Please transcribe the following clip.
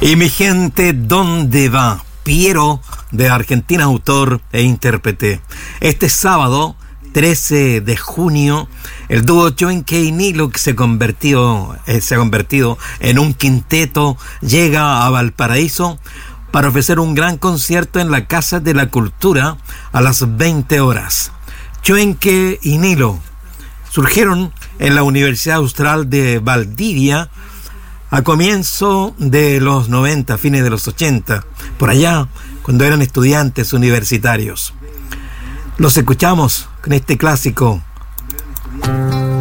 Y mi gente, ¿dónde va? Piero, de Argentina, autor e intérprete. Este sábado, 13 de junio, el dúo Choenque y Nilo, que se ha convertido en un quinteto, llega a Valparaíso para ofrecer un gran concierto en la Casa de la Cultura a las 20 horas. Choenque y Nilo surgieron en la Universidad Austral de Valdivia a comienzo de los 90, fines de los 80, por allá, cuando eran estudiantes universitarios. Los escuchamos con este clásico